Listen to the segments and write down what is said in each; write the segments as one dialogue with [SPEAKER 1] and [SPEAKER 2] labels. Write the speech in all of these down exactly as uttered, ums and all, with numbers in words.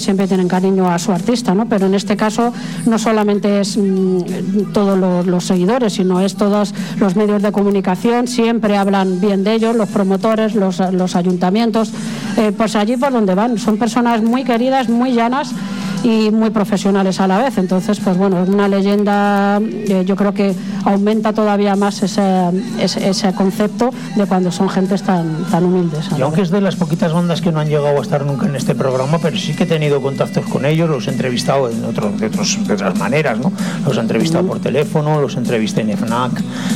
[SPEAKER 1] siempre tienen cariño a su artista, ¿no? Pero en este caso no solamente es mmm, todos los, los seguidores, sino es todos los medios de comunicación, siempre hablan bien de ellos, los promotores, los, los ayuntamientos, eh, pues allí por donde van, son personas muy queridas, muy llanas y muy profesionales a la vez. Entonces, pues bueno, es una leyenda, eh, yo creo que aumenta todavía más ese, ese, ese concepto de cuando son gentes tan, tan humildes.
[SPEAKER 2] Y aunque es de las poquitas bandas que no han llegado a estar nunca en este programa, pero sí que he tenido contactos con ellos, los he entrevistado en otro, de, otros, de otras maneras, ¿no? Los he entrevistado mm. por teléfono, los entrevisté en FNAC,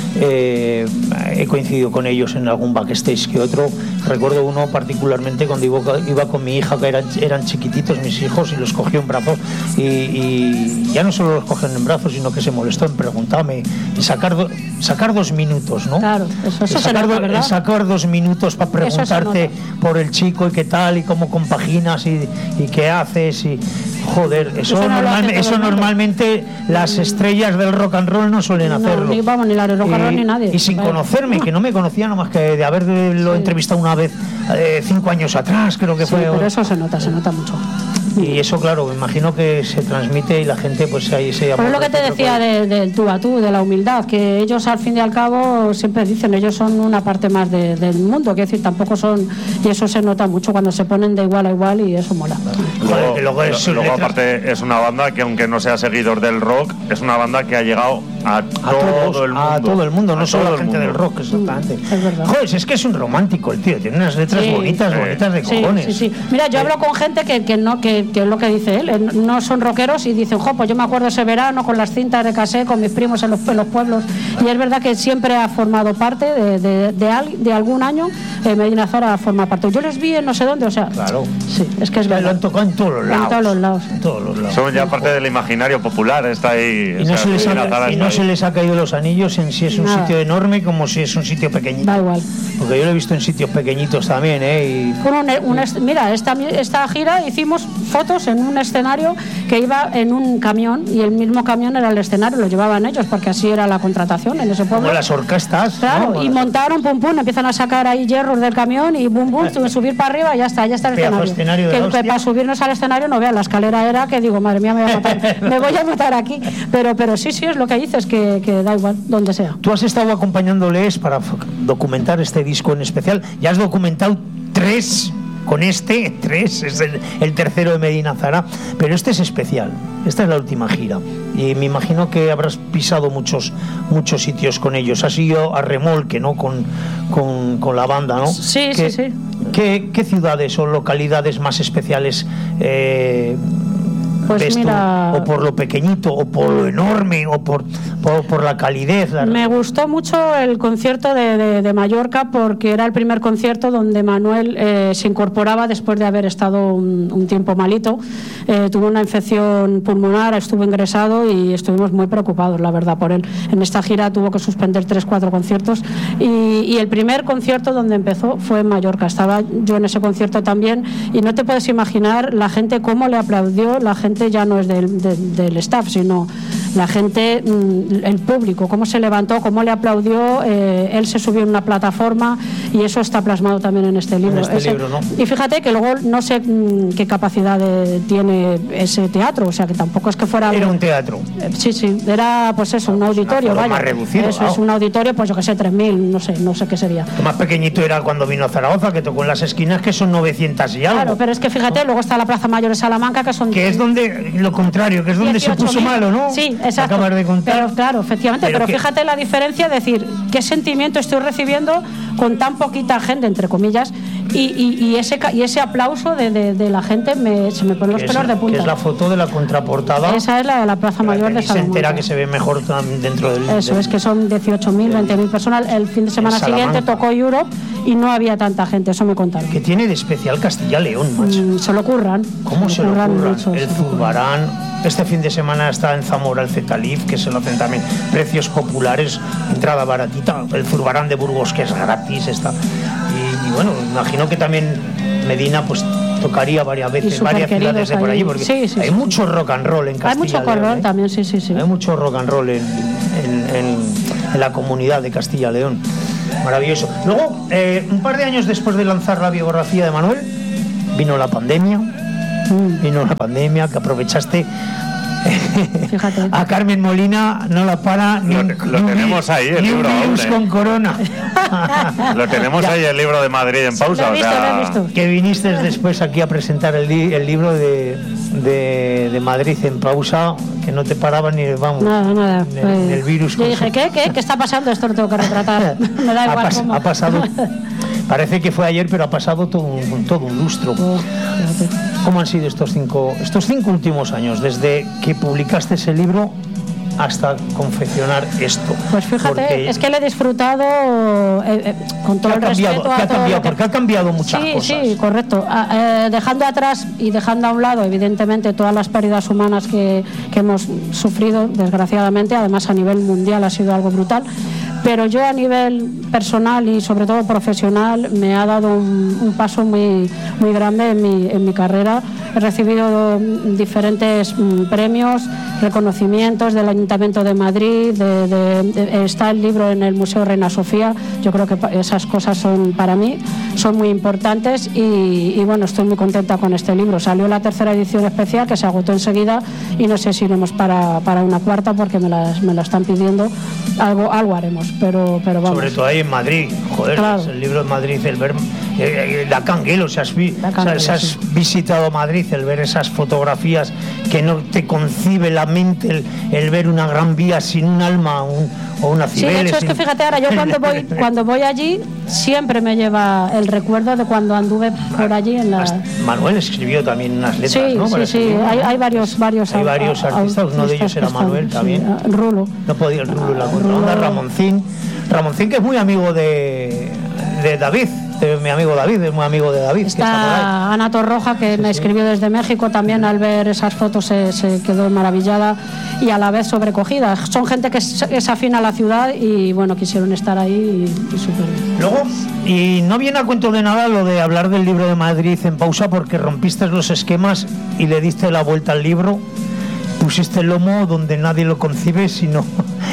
[SPEAKER 2] eh, he coincidido con ellos en algún backstage que otro. Recuerdo uno particularmente cuando iba, iba con mi hija, que eran, eran chiquititos mis hijos, y los cogí en brazos, y, y ya no solo los cogen en brazos, sino que se molestó en preguntarme y sacar, do, sacar dos minutos, ¿no?
[SPEAKER 1] Claro, eso, eso
[SPEAKER 2] sacar,
[SPEAKER 1] se nota,
[SPEAKER 2] do,
[SPEAKER 1] ¿verdad?
[SPEAKER 2] sacar dos minutos para preguntarte por el chico y qué tal y cómo compaginas y, y qué haces y joder, eso, eso, no normal, eso normalmente las estrellas del rock and roll no suelen
[SPEAKER 1] no,
[SPEAKER 2] hacerlo.
[SPEAKER 1] Ni vamos, ni la de rock and roll
[SPEAKER 2] y,
[SPEAKER 1] ni nadie.
[SPEAKER 2] Y sin vale. conocerme, que no me conocía nada más que de haberlo sí. entrevistado una vez eh, cinco años atrás, creo que
[SPEAKER 1] sí,
[SPEAKER 2] fue.
[SPEAKER 1] Pero eso se nota, se nota mucho.
[SPEAKER 2] Y eso, claro, me imagino que se transmite y la gente, pues ahí se...
[SPEAKER 1] Pero es lo que te decía del de tú a tú, de la humildad, que ellos al fin y al cabo siempre dicen, ellos son una parte más de, del mundo, que decir, tampoco son... Y eso se nota mucho cuando se ponen de igual a igual y eso mola.
[SPEAKER 3] Luego, Joder, luego, es luego, luego aparte, es una banda que, aunque no sea seguidor del rock, es una banda que ha llegado a, a todo todos, el mundo.
[SPEAKER 2] A todo el mundo, no
[SPEAKER 3] a
[SPEAKER 2] solo a la gente mundo. del rock, exactamente.
[SPEAKER 1] Mm, es verdad.
[SPEAKER 2] Joder, es que es un romántico el tío, tiene unas letras sí, bonitas, sí. bonitas de
[SPEAKER 1] sí,
[SPEAKER 2] cojones.
[SPEAKER 1] Sí, sí. Mira, yo hablo con gente que, que no, que, que es lo que dice él, no son rockeros y dicen, jo, pues yo me acuerdo ese verano con las cintas de cassette, con mis primos en los, en los pueblos, y es verdad que siempre ha formado parte de, de, de, al, de algún año, eh, Medina Zara forma parte. Yo les vi en no sé dónde, o sea,
[SPEAKER 2] claro.
[SPEAKER 1] Sí, es que es verdad.
[SPEAKER 2] Lo han tocado en todos los lados.
[SPEAKER 1] En todos los lados.
[SPEAKER 2] En todos los lados.
[SPEAKER 3] Son ya parte del imaginario popular, está ahí.
[SPEAKER 2] Y no, se les, ha, y no se les ha caído los anillos en si es un Nada. sitio enorme como si es un sitio pequeñito.
[SPEAKER 1] Da igual.
[SPEAKER 2] Porque yo lo he visto en sitios pequeñitos también, ¿eh? Y...
[SPEAKER 1] Un, un, un, mira, esta, esta gira hicimos fotos en un escenario que iba en un camión y el mismo camión era el escenario, lo llevaban ellos porque así era la contratación en ese pueblo.
[SPEAKER 2] Como las orquestas.
[SPEAKER 1] Claro,
[SPEAKER 2] ¿no?
[SPEAKER 1] y montaron, pum, pum, empiezan a sacar ahí hierros del camión y bum, bum, subir para arriba y ya está, ya está el escenario.
[SPEAKER 2] escenario
[SPEAKER 1] que,
[SPEAKER 2] que
[SPEAKER 1] para subirnos al escenario no vean, la escalera era que digo, madre mía, me voy a matar, me voy a matar aquí. Pero, pero sí, sí, es lo que dices, que, que da igual, donde sea.
[SPEAKER 2] Tú has estado acompañándoles para documentar este disco en especial, ya has documentado tres... Con este, tres, es el, el tercero de Medina Zara, pero este es especial, esta es la última gira y me imagino que habrás pisado muchos muchos sitios con ellos, has ido a remolque, ¿no? Con, con, con la banda, ¿no?
[SPEAKER 1] Sí,
[SPEAKER 2] ¿Qué,
[SPEAKER 1] sí, sí.
[SPEAKER 2] ¿qué, ¿Qué ciudades o localidades más especiales eh,
[SPEAKER 1] pues
[SPEAKER 2] ves
[SPEAKER 1] mira,
[SPEAKER 2] tú? O por lo pequeñito, o por lo enorme, o por, por, por la calidez. La...
[SPEAKER 1] Me gustó mucho el concierto de, de, de Mallorca porque era el primer concierto donde Manuel eh, se incorporaba después de haber estado un, un tiempo malito. Eh, tuvo una infección pulmonar, estuvo ingresado y estuvimos muy preocupados, la verdad, por él. En esta gira tuvo que suspender tres, cuatro conciertos y, y el primer concierto donde empezó fue en Mallorca. Estaba yo en ese concierto también y no te puedes imaginar la gente cómo le aplaudió, la gente ya no es del, del, del staff, sino la gente, el público, cómo se levantó, cómo le aplaudió, eh, él se subió en una plataforma y eso está plasmado también en este libro.
[SPEAKER 2] En este
[SPEAKER 1] ese,
[SPEAKER 2] libro, ¿no?
[SPEAKER 1] Y fíjate que luego no sé qué capacidad de, tiene ese teatro, o sea que tampoco es que fuera...
[SPEAKER 2] Era un teatro.
[SPEAKER 1] Eh, sí, sí, era pues eso, un auditorio, vaya.
[SPEAKER 2] Más reducido,
[SPEAKER 1] eso
[SPEAKER 2] claro.
[SPEAKER 1] Es un auditorio, pues yo que sé, tres mil, no sé, no sé qué sería.
[SPEAKER 2] Lo más pequeñito era cuando vino a Zaragoza, que tocó en las esquinas, que son novecientas y algo.
[SPEAKER 1] Claro, pero es que fíjate, ¿no? Luego está la Plaza Mayor de Salamanca, que son...
[SPEAKER 2] Que es donde, lo contrario, que es donde se puso malo, ¿no?
[SPEAKER 1] Sí, exacto.
[SPEAKER 2] Acabas de contar.
[SPEAKER 1] Pero claro, efectivamente, pero,
[SPEAKER 2] pero que...
[SPEAKER 1] fíjate la diferencia, es decir, qué sentimiento estoy recibiendo con tan poquita gente, entre comillas, y, y, y, ese, y ese aplauso de, de, de la gente, me, se me ponen los pelos de punta.
[SPEAKER 2] Que es la foto de la contraportada.
[SPEAKER 1] Esa es la de la Plaza Mayor de Salamanca.
[SPEAKER 2] Se entera que se ve mejor dentro del...
[SPEAKER 1] Eso,
[SPEAKER 2] del,
[SPEAKER 1] es que son dieciocho mil, veinte mil personas. El fin de semana siguiente tocó Europe y no había tanta gente, eso me contaron.
[SPEAKER 2] ¿Qué tiene de especial Castilla-León, macho?
[SPEAKER 1] Mm, se lo curran.
[SPEAKER 2] ¿Cómo se, se lo curran?
[SPEAKER 1] Mucho,
[SPEAKER 2] el Zurbarán. Este fin de semana está en Zamora el Zetalif, que se lo hacen también precios populares, entrada baratita. El Zurbarán de Burgos, que es gratis, está. Y, y bueno, imagino que también Medina, pues tocaría varias veces, varias ciudades de por allí, porque sí, sí, hay sí. mucho rock and roll en Castilla.
[SPEAKER 1] Hay mucho rock and roll ¿eh? también, sí, sí, sí.
[SPEAKER 2] Hay mucho rock and roll en, en, en, en la comunidad de Castilla León. Maravilloso. Luego, eh, un par de años después de lanzar la biografía de Manuel, vino la pandemia, mm. vino la pandemia, que aprovechaste.
[SPEAKER 1] Fíjate.
[SPEAKER 2] A Carmen Molina no la para ni
[SPEAKER 3] lo,
[SPEAKER 2] un,
[SPEAKER 3] lo
[SPEAKER 2] ni
[SPEAKER 3] tenemos
[SPEAKER 2] un,
[SPEAKER 3] ahí el
[SPEAKER 2] ni
[SPEAKER 3] libro
[SPEAKER 2] un virus
[SPEAKER 3] aún, ¿eh?
[SPEAKER 2] con corona.
[SPEAKER 3] Lo tenemos ahí el libro de Madrid en pausa.
[SPEAKER 1] Lo he visto,
[SPEAKER 3] o sea,
[SPEAKER 1] lo he visto.
[SPEAKER 2] Que viniste después aquí a presentar el, li, el libro de, de, de Madrid en pausa, que no te paraba ni vamos.
[SPEAKER 1] Nada, nada.
[SPEAKER 2] Ni,
[SPEAKER 1] Pues,
[SPEAKER 2] ni el virus.
[SPEAKER 1] Yo dije, ¿qué, qué? ¿Qué está pasando? Esto lo tengo que retratar. Me da igual
[SPEAKER 2] ha, pas,
[SPEAKER 1] cómo.
[SPEAKER 2] ha pasado. Parece que fue ayer, pero ha pasado todo un, todo un lustro.
[SPEAKER 1] Oh,
[SPEAKER 2] ¿Cómo han sido estos cinco, estos cinco últimos años, desde que publicaste ese libro hasta confeccionar esto?
[SPEAKER 1] Pues fíjate,
[SPEAKER 2] porque
[SPEAKER 1] es que le he disfrutado eh, eh, con todo el
[SPEAKER 2] cambiado,
[SPEAKER 1] respeto a
[SPEAKER 2] ¿qué ha
[SPEAKER 1] todo
[SPEAKER 2] cambiado?
[SPEAKER 1] lo que...
[SPEAKER 2] Porque ha cambiado muchas
[SPEAKER 1] sí,
[SPEAKER 2] cosas.
[SPEAKER 1] Sí, correcto. Ah, eh, dejando atrás y dejando a un lado, evidentemente, todas las pérdidas humanas que, que hemos sufrido, desgraciadamente, además a nivel mundial ha sido algo brutal. Pero yo a nivel personal y sobre todo profesional me ha dado un, un paso muy, muy grande en mi, en mi carrera. He recibido diferentes mm, premios, reconocimientos del Ayuntamiento de Madrid, de, de, de, está el libro en el Museo Reina Sofía. Yo creo que esas cosas son, para mí, son muy importantes y, y bueno, estoy muy contenta con este libro. Salió la tercera edición especial que se agotó enseguida y no sé si iremos para, para una cuarta porque me la, me la están pidiendo. Algo, algo haremos. Pero, pero vamos.
[SPEAKER 2] Sobre todo ahí en Madrid, joder, claro. El libro de Madrid, el ver eh, la Canguelo, si has, vi, la Canguelo, si has sí. visitado Madrid, el ver esas fotografías que no te concibe la mente, el, el ver una gran vía sin un alma un, o una Cibeles.
[SPEAKER 1] Sí, de hecho
[SPEAKER 2] sin...
[SPEAKER 1] es que fíjate, ahora yo cuando voy cuando voy allí siempre me lleva el recuerdo de cuando anduve por allí en la...
[SPEAKER 2] Manuel escribió también unas letras,
[SPEAKER 1] sí,
[SPEAKER 2] ¿no?
[SPEAKER 1] Sí, sí, hay, hay varios varios
[SPEAKER 2] hay varios artistas, uno de ellos era Manuel sí, también.
[SPEAKER 1] Rulo.
[SPEAKER 2] No podía el Rulo, la contrabanda, Ramoncín. Ramoncín, que es muy amigo de, de David, de mi amigo David, es muy amigo de David.
[SPEAKER 1] Está,
[SPEAKER 2] que está
[SPEAKER 1] Ana Torroja, que sí, me escribió desde México, también al ver esas fotos se, se quedó maravillada y a la vez sobrecogida. Son gente que es, es afín a la ciudad y bueno, quisieron estar ahí y, y súper bien.
[SPEAKER 2] Luego, y no viene a cuento de nada lo de hablar del libro de Madrid en pausa porque rompiste los esquemas y le diste la vuelta al libro, pusiste el lomo donde nadie lo concibe, sino...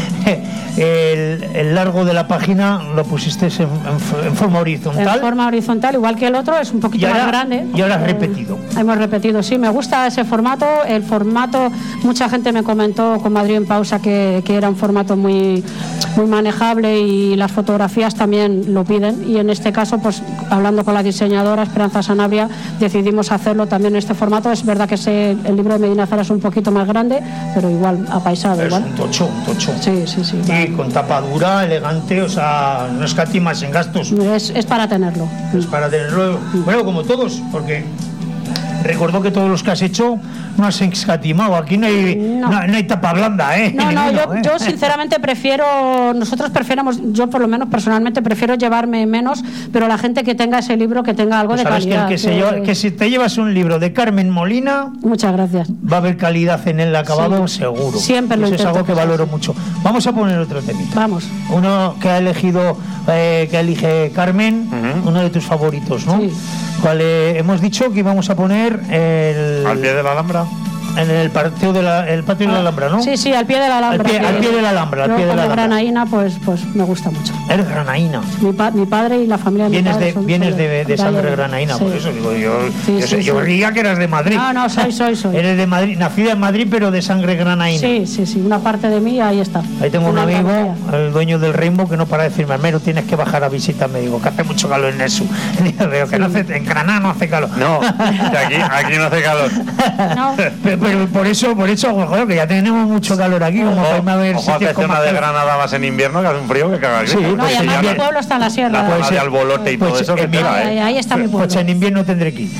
[SPEAKER 2] El, el largo de la página lo pusiste en, en, en forma horizontal.
[SPEAKER 1] En forma horizontal, igual que el otro, es un poquito
[SPEAKER 2] ahora,
[SPEAKER 1] más grande.
[SPEAKER 2] Y ahora has repetido.
[SPEAKER 1] Eh, hemos repetido, sí, me gusta ese formato. El formato, mucha gente me comentó con Madrid en pausa que, que era un formato muy, muy manejable y las fotografías también lo piden. Y en este caso, pues hablando con la diseñadora Esperanza Sanabria, decidimos hacerlo también en este formato. Es verdad que ese, el libro de Medina Zara es un poquito más grande, pero igual apaisado.
[SPEAKER 2] Es
[SPEAKER 1] igual.
[SPEAKER 2] un tocho, un tocho.
[SPEAKER 1] Sí, sí, sí.
[SPEAKER 2] Y con tapa dura, elegante, o sea, no escatimas en gastos.
[SPEAKER 1] Es, es para tenerlo.
[SPEAKER 2] Es para tenerlo, bueno, como todos, porque recuerdo que todos los que has hecho no has escatimado. Aquí no hay, no. No, no hay tapa blanda, ¿eh?
[SPEAKER 1] No, no,
[SPEAKER 2] Ninguno,
[SPEAKER 1] yo,
[SPEAKER 2] ¿eh?
[SPEAKER 1] yo sinceramente prefiero, nosotros preferamos, yo por lo menos personalmente prefiero llevarme menos, pero la gente que tenga ese libro, que tenga algo pues de calidad.
[SPEAKER 2] Que, el que, que... Se lleva, que si te llevas un libro de Carmen Molina,
[SPEAKER 1] muchas gracias.
[SPEAKER 2] Va a haber calidad en el acabado, sí, seguro.
[SPEAKER 1] Siempre lo
[SPEAKER 2] Eso
[SPEAKER 1] intento.
[SPEAKER 2] Es algo que valoro mucho. Vamos a poner otro temita.
[SPEAKER 1] Vamos.
[SPEAKER 2] Uno que ha elegido, eh, que elige Carmen, uh-huh. Uno de tus favoritos, ¿no?
[SPEAKER 1] Sí.
[SPEAKER 2] ¿Cuál, eh, hemos dicho que íbamos a poner el...
[SPEAKER 3] Al pie de la Alhambra.
[SPEAKER 2] En el patio de la, el patio ah, de la Alhambra, ¿no?
[SPEAKER 1] Sí, sí, al pie de la Alhambra.
[SPEAKER 2] Al pie, al pie de la Alhambra, al pie de la Alhambra.
[SPEAKER 1] Granaína, pues, pues me gusta mucho.
[SPEAKER 2] Eres granaína.
[SPEAKER 1] Mi, pa, mi padre y la familia de
[SPEAKER 2] vienes
[SPEAKER 1] mi padre
[SPEAKER 2] de,
[SPEAKER 1] son,
[SPEAKER 2] vienes
[SPEAKER 1] son,
[SPEAKER 2] de, de sangre granaína, sí. Por eso digo yo.
[SPEAKER 1] Sí,
[SPEAKER 2] yo
[SPEAKER 1] sí,
[SPEAKER 2] yo creía
[SPEAKER 1] sí.
[SPEAKER 2] que eras de Madrid.
[SPEAKER 1] No, no, soy, soy, soy.
[SPEAKER 2] Eres de Madrid, nacida en Madrid, pero de sangre granaína.
[SPEAKER 1] Sí, sí, sí, una parte de mí ahí está.
[SPEAKER 2] Ahí tengo
[SPEAKER 1] una
[SPEAKER 2] un amigo,
[SPEAKER 1] pantalla.
[SPEAKER 2] El dueño del Rainbow, que no para de decirme, Almero, tienes que bajar a visitarme. Digo, que hace mucho calor en eso. Digo, que sí. no hace, en Granada no hace calor.
[SPEAKER 3] No, que aquí, aquí no hace calor.
[SPEAKER 1] No.
[SPEAKER 2] Pero, pero por eso, por eso, joder, que ya tenemos mucho calor aquí, como para irme a ver
[SPEAKER 3] si hace zona de Granada vas en invierno, que hace un frío que caga aquí.
[SPEAKER 1] Sí, no, pues y además mi pueblo está en la sierra.
[SPEAKER 3] La zona de Albolote y
[SPEAKER 2] pues,
[SPEAKER 3] todo eso que
[SPEAKER 2] te
[SPEAKER 3] da,
[SPEAKER 1] ¿eh? Ahí está mi pueblo.
[SPEAKER 2] Pues en invierno tendré que ir.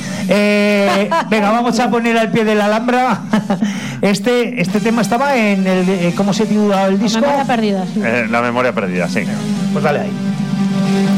[SPEAKER 2] Eh, venga, vamos a poner al pie de la Alhambra. Este, este tema estaba en el, ¿cómo se titula el disco?
[SPEAKER 1] La memoria perdida. Sí.
[SPEAKER 3] Eh, la memoria perdida, sí.
[SPEAKER 2] Pues dale ahí.